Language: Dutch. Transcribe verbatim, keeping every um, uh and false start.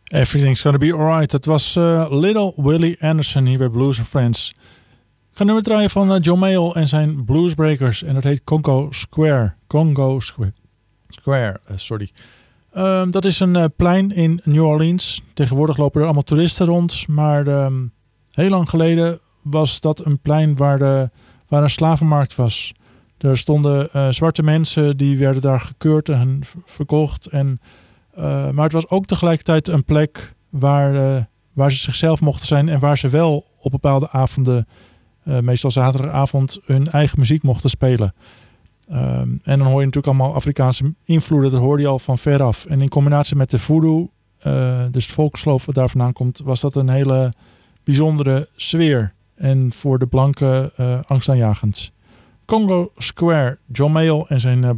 Everything's Gonna Be Alright. Dat was uh, Little Willie Anderson hier bij Blues and Friends. Ik ga nu het draaien van uh, John Mayall en zijn Bluesbreakers. En dat heet Congo Square. Congo Square. Square, uh, sorry. Uh, dat is een uh, plein in New Orleans. Tegenwoordig lopen er allemaal toeristen rond. Maar um, heel lang geleden was dat een plein waar, de, waar een slavenmarkt was. Er stonden uh, zwarte mensen die werden daar gekeurd en verkocht. En, uh, maar het was ook tegelijkertijd een plek waar, uh, waar ze zichzelf mochten zijn. En waar ze wel op bepaalde avonden, uh, meestal zaterdagavond, hun eigen muziek mochten spelen. Um, en dan hoor je natuurlijk allemaal Afrikaanse invloeden. Dat hoorde je al van veraf. En in combinatie met de voodoo, uh, dus het volksgeloof wat daar vandaan komt, was dat een hele bijzondere sfeer. En voor de blanken uh, angstaanjagend. Congo Square, John Mayall en zijn uh,